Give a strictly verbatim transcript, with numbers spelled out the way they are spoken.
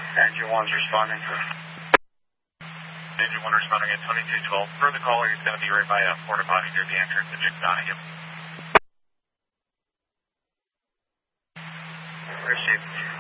Engine one's responding. Engine one responding at twenty-two twelve. For the caller, he's going to be right by a porta potty near the entrance to Jim Donahue. Received.